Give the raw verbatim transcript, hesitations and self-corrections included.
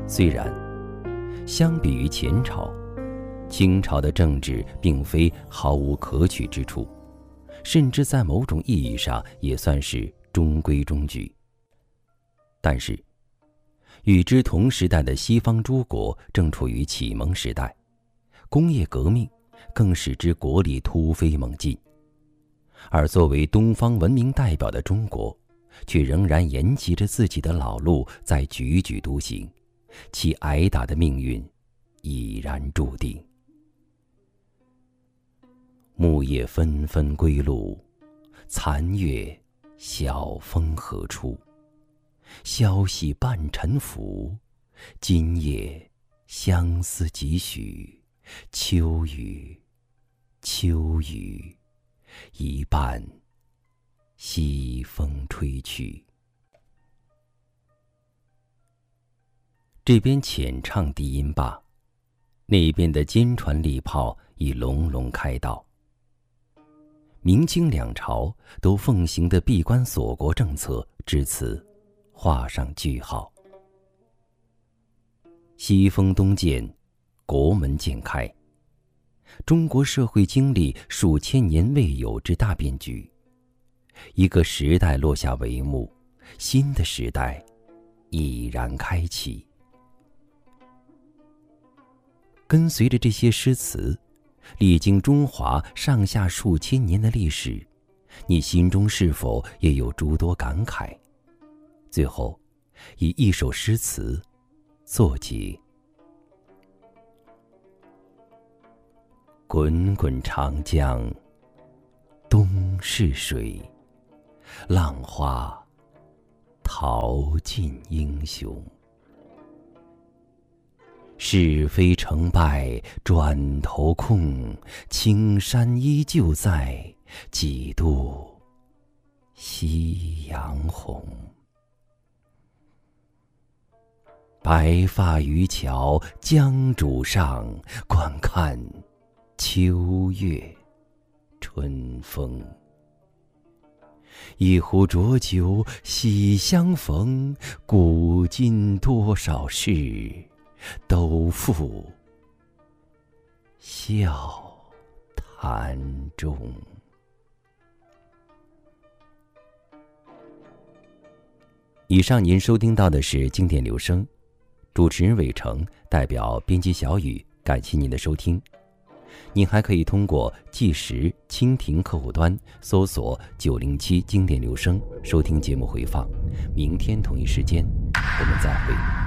虽然相比于前朝，清朝的政治并非毫无可取之处，甚至在某种意义上也算是中规中矩。但是与之同时代的西方诸国正处于启蒙时代，工业革命更使之国力突飞猛进，而作为东方文明代表的中国，却仍然沿袭着自己的老路在踽踽独行，其挨打的命运已然注定。木叶纷纷归路，残月晓风何处？消息半沉浮，今夜相思几许？秋雨，秋雨，一半西风吹去。这边浅唱低音罢，那边的坚船利炮已隆隆开道。明清两朝都奉行的闭关锁国政策至此画上句号。西风东渐，国门渐开，中国社会经历数千年未有之大变局，一个时代落下帷幕，新的时代已然开启。跟随着这些诗词，历经中华上下数千年的历史，你心中是否也有诸多感慨？最后以一首诗词作结。滚滚长江东逝水，浪花淘尽英雄。是非成败转头空，青山依旧在，几度夕阳红。白发渔樵江渚上，观看秋月春风。一壶浊酒喜相逢，古今多少事，都付笑谈中。以上您收听到的是经典留声，主持人伟成，代表编辑小雨，感谢您的收听。您还可以通过计时蜻蜓客户端搜索九零七经典留声收听节目回放。明天同一时间我们再会。